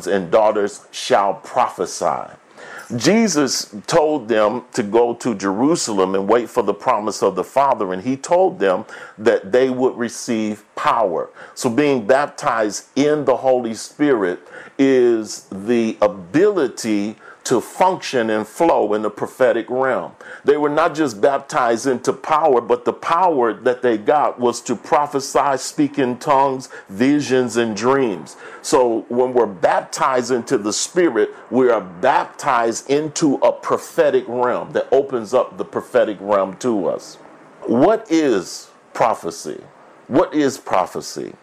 and daughters shall prophesy. Jesus told them to go to Jerusalem and wait for the promise of the Father, and he told them that they would receive power. So being baptized in the Holy Spirit is the ability to function and flow in the prophetic realm. They were not just baptized into power, but the power that they got was to prophesy, speak in tongues, visions, and dreams. So when we're baptized into the Spirit, we are baptized into a prophetic realm that opens up the prophetic realm to us. What is prophecy? What is prophecy?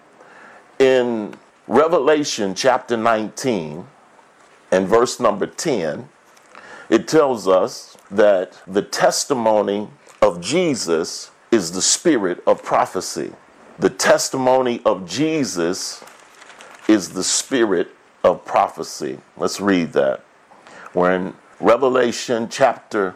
In Revelation chapter 19, and verse number 10, it tells us that the testimony of Jesus is the spirit of prophecy. The testimony of Jesus is the spirit of prophecy. Let's read that. We're in Revelation chapter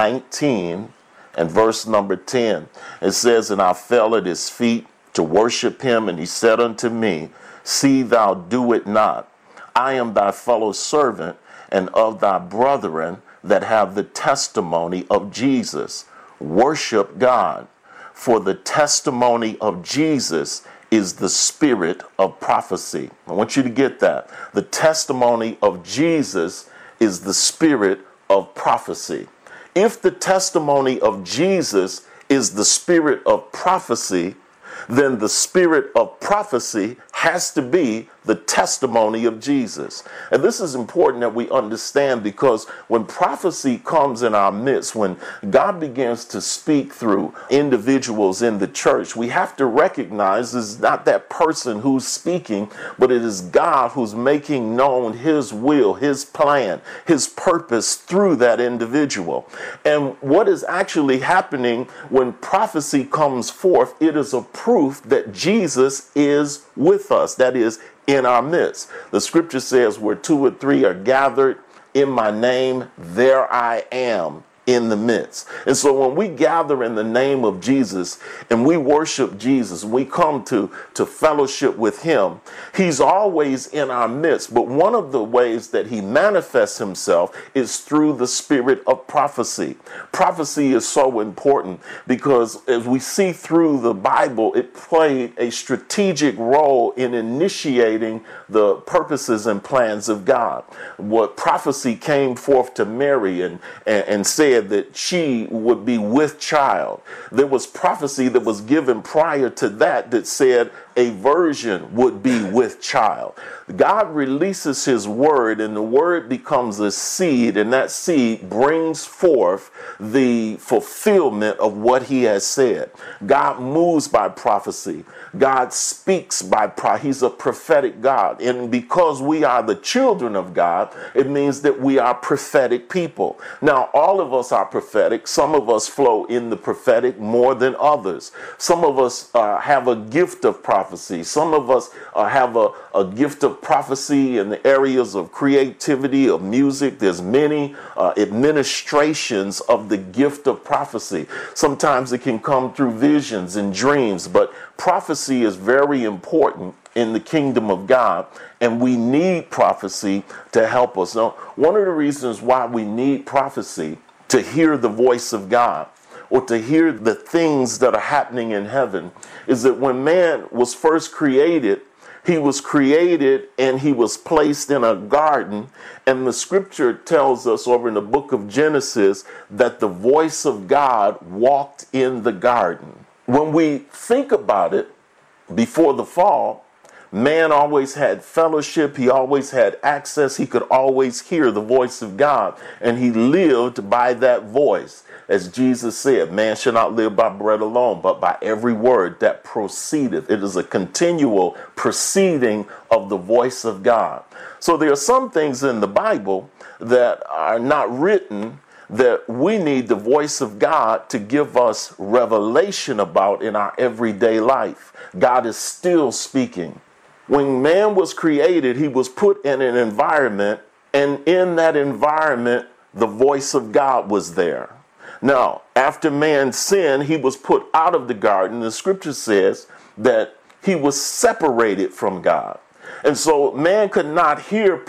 19 and verse number 10. It says, "And I fell at his feet to worship him, and he said unto me, See thou do it not. I am thy fellow servant and of thy brethren that have the testimony of Jesus. Worship God, for the testimony of Jesus is the spirit of prophecy." I want you to get that. The testimony of Jesus is the spirit of prophecy. If the testimony of Jesus is the spirit of prophecy, then the spirit of prophecy has to be the testimony of Jesus. And this is important that we understand, because when prophecy comes in our midst, when God begins to speak through individuals in the church, we have to recognize it's not that person who's speaking, but it is God who's making known his will, his plan, his purpose through that individual. And what is actually happening when prophecy comes forth, it is a proof that Jesus is with us. That is, in our midst. The scripture says, where two or three are gathered in my name, there I am in the midst. And so when we gather in the name of Jesus and we worship Jesus, we come to fellowship with him, he's always in our midst. But one of the ways that he manifests himself is through the spirit of prophecy. Prophecy is so important because as we see through the Bible, it played a strategic role in initiating the purposes and plans of God. What prophecy came forth to Mary and said that she would be with child. There was prophecy that was given prior to that said a virgin would be with child. God releases his word, and the word becomes a seed, and that seed brings forth the fulfillment of what he has said. God moves by prophecy. God speaks by prophecy. He's a prophetic God. And because we are the children of God, it means that we are prophetic people. Now, all of us are prophetic. Some of us flow in the prophetic more than others. Some of us have a gift of prophecy. Some of us have a gift of prophecy in the areas of creativity, of music. There's many administrations of the gift of prophecy. Sometimes it can come through visions and dreams, but prophecy is very important in the kingdom of God, and we need prophecy to help us. Now, one of the reasons why we need prophecy to hear the voice of God or to hear the things that are happening in heaven is that when man was first created, he was created and he was placed in a garden. And the scripture tells us over in the book of Genesis that the voice of God walked in the garden. When we think about it, before the fall, man always had fellowship. He always had access. He could always hear the voice of God. And he lived by that voice. As Jesus said, man shall not live by bread alone, but by every word that proceedeth. It is a continual proceeding of the voice of God. So there are some things in the Bible that are not written that we need the voice of God to give us revelation about in our everyday life. God is still speaking. When man was created, he was put in an environment, and in that environment, the voice of God was there. Now, after man sinned, he was put out of the garden. The scripture says that he was separated from God. And so man could not hear